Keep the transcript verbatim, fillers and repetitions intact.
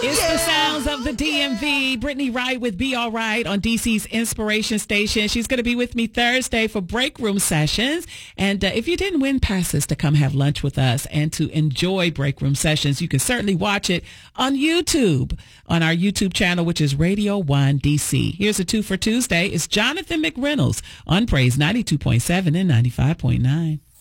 It's yeah. the sounds of the D M V. Brittany Wright with Be All Right on D C's Inspiration Station. She's going to be with me Thursday for Break Room Sessions. And uh, if you didn't win passes to come have lunch with us and to enjoy Break Room Sessions, you can certainly watch it on YouTube, on our YouTube channel, which is Radio one D C. Here's a two for Tuesday. It's Jonathan McReynolds on Praise ninety-two point seven and ninety-five point nine.